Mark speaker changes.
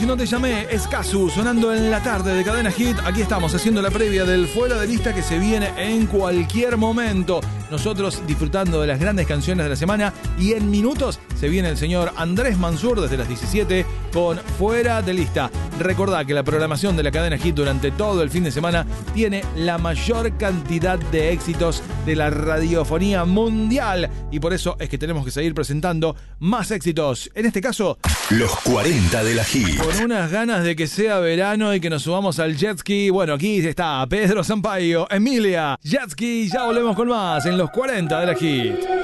Speaker 1: y no te llamé, es Casu, sonando en la tarde de Cadena Hit. Aquí estamos haciendo la previa del Fuera de Lista que se viene en cualquier momento. Nosotros disfrutando de las grandes canciones de la semana y en minutos se viene el señor Andrés Mansur desde las 17 con Fuera de Lista. Recordá que la programación de la Cadena Hit durante todo el fin de semana tiene la mayor cantidad de éxitos de la radiofonía mundial y por eso es que tenemos que seguir presentando más éxitos. En este caso,
Speaker 2: los 40 de la Hit.
Speaker 1: Con unas ganas de que sea verano y que nos subamos al jet ski. Bueno, aquí está Pedro Sampaio, Emilia, jet ski. Ya volvemos con más en los 40 de la Hit.